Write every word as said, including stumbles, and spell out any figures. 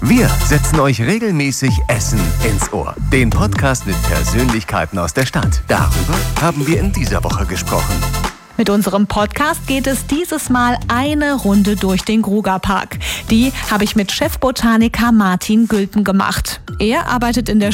Wir setzen euch regelmäßig Essen ins Ohr. Den Podcast mit Persönlichkeiten aus der Stadt. Darüber haben wir in dieser Woche gesprochen. Mit unserem Podcast geht es dieses Mal eine Runde durch den Grugapark. Die habe ich mit Chefbotaniker Martin Gülten gemacht. Er arbeitet in der